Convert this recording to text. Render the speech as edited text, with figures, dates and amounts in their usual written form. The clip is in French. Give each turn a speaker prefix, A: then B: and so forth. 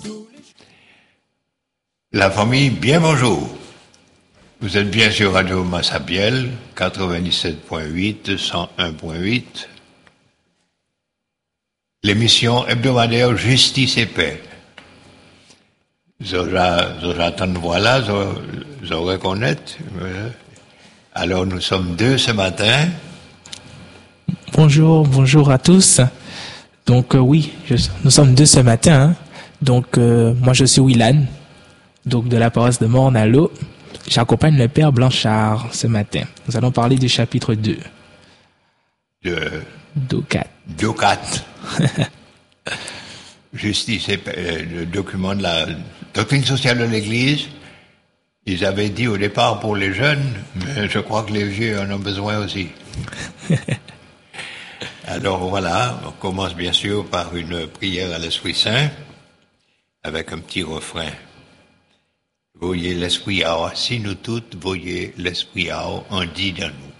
A: La famille, bien bonjour. Vous êtes bien sur Radio Massabielle, 97.8, 101.8. L'émission hebdomadaire Justice et Paix. J'attends voilà, je reconnais. Alors nous sommes deux ce matin.
B: Bonjour à tous. Donc oui, nous sommes deux ce matin. Hein. Donc moi je suis Willan, donc de la paroisse de Morne-à-l'Eau. J'accompagne le Père Blanchard ce matin. Nous allons parler du chapitre 2. Docat.
A: Justice et Paix, le document de la doctrine sociale de l'Église. Ils avaient dit au départ pour les jeunes, mais je crois que les vieux en ont besoin aussi. Alors voilà, on commence bien sûr par une prière à l'Esprit Saint, avec un petit refrain. Voyez l'Esprit, si nous toutes, voyez l'Esprit en dit dans nous.